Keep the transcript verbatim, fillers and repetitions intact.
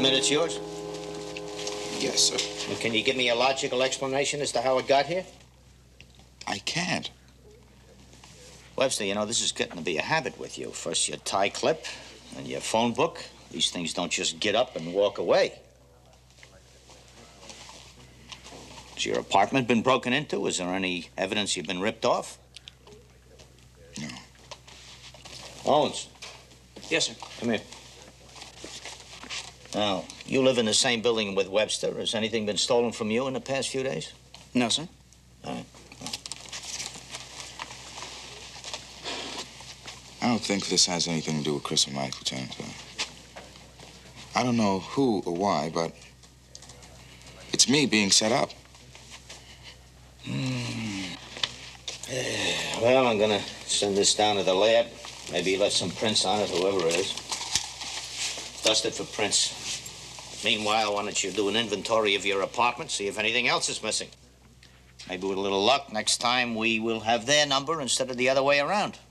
admit it's yours? Yes, sir. Well, can you give me a logical explanation as to how it got here? I can't. Webster, you know, this is getting to be a habit with you. First your tie clip, then your phone book. These things don't just get up and walk away. Has your apartment been broken into? Is there any evidence you've been ripped off? No. Owens. Yes, sir. Come here. Now, you live in the same building with Webster. Has anything been stolen from you in the past few days? No, sir. All right. I don't think this has anything to do with Chris and Mike, Lieutenant. Uh, I don't know who or why, but it's me being set up. Hmm. Well, I'm gonna send this down to the lab. Maybe left some prints on it, whoever it is. Dust it for prints. Meanwhile, why don't you do an inventory of your apartment, see if anything else is missing. Maybe with a little luck, next time we will have their number instead of the other way around.